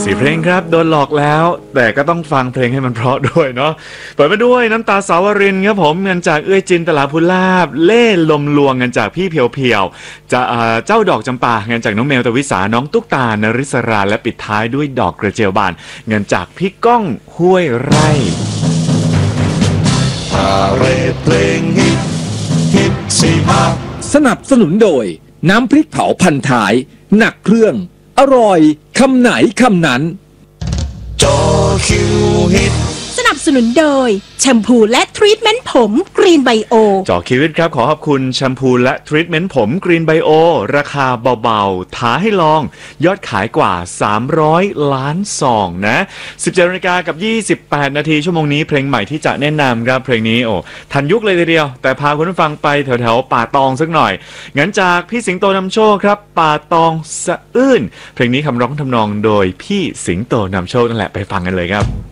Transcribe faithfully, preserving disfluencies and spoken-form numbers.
สีเพลงครับโดนหลอกแล้วแต่ก็ต้องฟังเพลงให้มันเพราะด้วยเนาะเปิดมาด้วยน้ำตาสาวรินครับผมเงินจากเอื้อยจินตลาภูลาบเล่ลมลวงเงินจากพี่เพียวเพียวจะเจ้าดอกจำปาเงินจากน้องเมลตวิสาน้องตุ๊กตานริศราและปิดท้ายด้วยดอกกระเจียวบานเงินจากพี่ก้องห้วยไร่พาเรทเพลงฮิตฮิตสีมาสนับสนุนโดยน้ำพริกเผาพันท้ายหนักเครื่องอร่อยคำไหนคำนั้นจอคิวฮิตสนับสนุนโดยแชมพูและทรีทเมนต์ผมกรีนไบโอจอคิวิตครับขอขอบคุณแชมพูและทรีทเมนต์ผมกรีนไบโอราคาเบาๆท้าให้ลองยอดขายกว่าสามร้อยล้านซองนะสิบเจ็ดนาฬิกากับยี่สิบแปดนาทีชั่วโมงนี้เพลงใหม่ที่จะแนะนำครับเพลงนี้โอ้ทันยุคเลยทีเดียวแต่พาคุณผู้ฟังไปแถวๆป่าตองสักหน่อยงั้นจากพี่สิงโตนำโชคครับป่าตองสะอื้นเพลงนี้คำร้องทำนองโดยพี่สิงโตนำโชคนั่นแหละไปฟังกันเลยครับ